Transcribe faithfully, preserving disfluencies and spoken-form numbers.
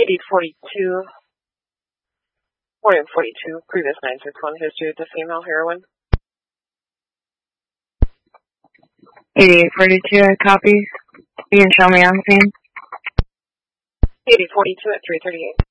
eighty forty-two, William forty-two, previous nine six one history with the female heroine. eighty-eight forty-two, I copy. You can show me on scene. eighty forty-two at three thirty-eight.